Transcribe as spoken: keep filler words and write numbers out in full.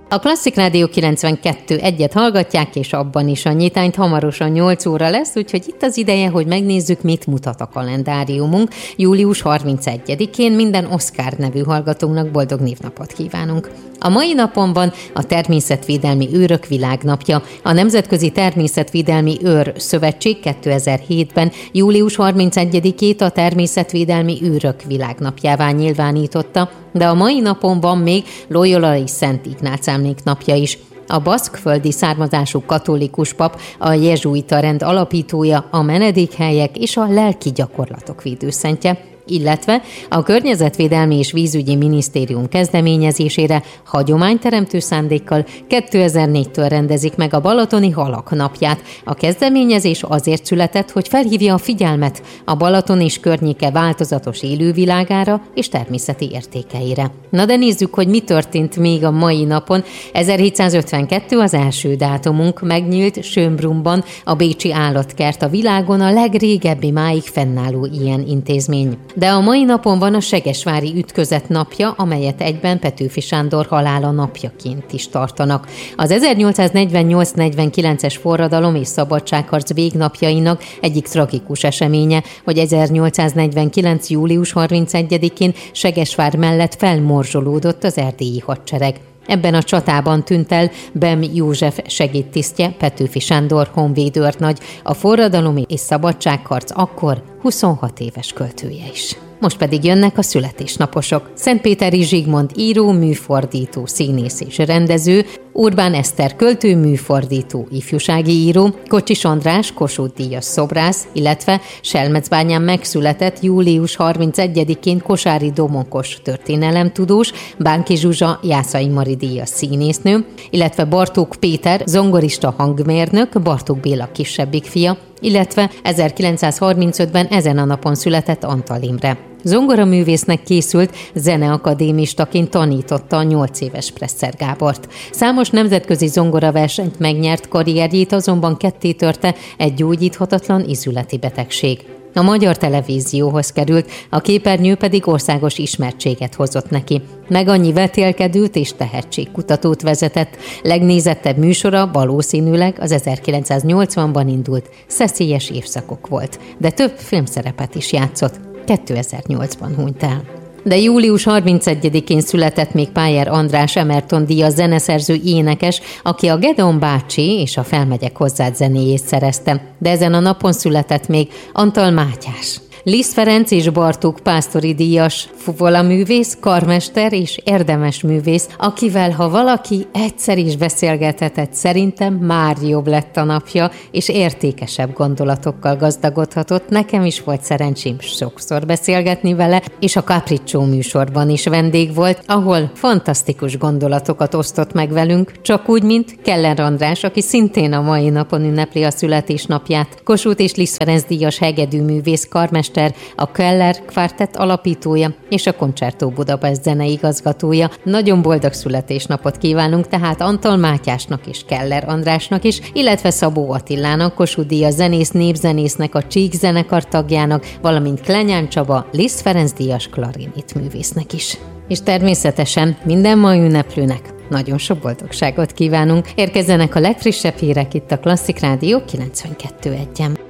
A Klasszik Rádió kilencvenkettő egyet hallgatják, és abban is a nyitányt hamarosan nyolc óra lesz, úgyhogy itt az ideje, hogy megnézzük, mit mutat a kalendáriumunk. július harmincegyedikén minden Oszkár nevű hallgatónknak boldog névnapot kívánunk. A mai napon van a Természetvédelmi Őrök Világnapja. A Nemzetközi Természetvédelmi Őr Szövetség kétezer-hétben július harmincegyedikét a Természetvédelmi Őrök Világnapjává nyilvánította, de a mai napon van még Loyolai Szent Ignác emléknapja is. A baszkföldi származású katolikus pap, a jezsuita rend alapítója, a menedékhelyek és a lelki gyakorlatok védőszentje, illetve a Környezetvédelmi és Vízügyi Minisztérium kezdeményezésére hagyományteremtő szándékkal kétezer-négytől rendezik meg a Balatoni Halak napját. A kezdeményezés azért született, hogy felhívja a figyelmet a Balaton és környéke változatos élővilágára és természeti értékeire. Na de nézzük, hogy mi történt még a mai napon. ezerhétszázötvenkettő az első dátumunk, megnyílt Schönbrunn-ban a Bécsi Állatkert, a világon a legrégebbi máig fennálló ilyen intézmény. De a mai napon van a segesvári ütközet napja, amelyet egyben Petőfi Sándor halála napjaként is tartanak. Az ezernyolcszáznegyvennyolc negyvenkilences forradalom és szabadságharc végnapjainak egyik tragikus eseménye, hogy ezernyolcszáznegyvenkilenc július harmincegyedikén Segesvár mellett felmorzsolódott az erdélyi hadsereg. Ebben a csatában tűnt el Bem József segédtisztje, Petőfi Sándor honvédőrnagy, a forradalom és szabadságharc akkor huszonhat éves költője is. Most pedig jönnek a születésnaposok. Szentpéteri Zsigmond író, műfordító, színész és rendező, Urbán Eszter költő, műfordító, ifjúsági író, Kocsis András, Kossuth-díjas szobrász, illetve Selmecbányán megszületett július harmincegyedikén Kosári Domokos történelemtudós, Bánki Zsuzsa Jászai Mari díjas színésznő, illetve Bartók Péter zongorista hangmérnök, Bartók Béla kisebbik fia, illetve ezerkilencszázharmincötben ezen a napon született Antal Imre. Zongoraművésznek készült, zeneakadémistaként tanította a nyolc éves Presser Gábort. Számos nemzetközi zongoraversenyt megnyert, karrierjét azonban kettétörte egy gyógyíthatatlan ízületi betegség. A Magyar Televízióhoz került, a képernyő pedig országos ismertséget hozott neki. Meg annyi vetélkedőt és tehetségkutatót vezetett. Legnézettebb műsora valószínűleg az ezerkilencszáznyolcvanban indult Szeszélyes évszakok volt, de több filmszerepet is játszott. kétezer-nyolcban hunyt el. De július harmincegyedikén született még Pájer András Emerton-díjas zeneszerző énekes, aki a Gedeon bácsi és a Felmegyek hozzád zenéjét szerezte. De ezen a napon született még Antal Mátyás. Liszt Ferenc és Bartók Pásztori díjas fuvolaművész, karmester és érdemes művész, akivel ha valaki egyszer is beszélgethetett, szerintem már jobb lett a napja, és értékesebb gondolatokkal gazdagodhatott. Nekem is volt szerencsém sokszor beszélgetni vele, és a Capriccio műsorban is vendég volt, ahol fantasztikus gondolatokat osztott meg velünk, csak úgy, mint Keller András, aki szintén a mai napon ünnepli a születésnapját. Kossuth és Liszt Ferenc díjas hegedűművész, karmester, a Keller Quartet alapítója és a Concerto Budapest zeneigazgatója. Nagyon boldog születésnapot kívánunk tehát Antal Mátyásnak és Keller Andrásnak is, illetve Szabó Attilának, Kossuth-díjas zenész, népzenésznek, a Csík zenekar tagjának, valamint Klenyán Csaba, Liszt Ferenc díjas klarinét művésznek is. És természetesen minden mai ünneplőnek nagyon sok boldogságot kívánunk. Érkezzenek a legfrissebb hírek itt a Klasszik Rádió kilencvenkettő egyen.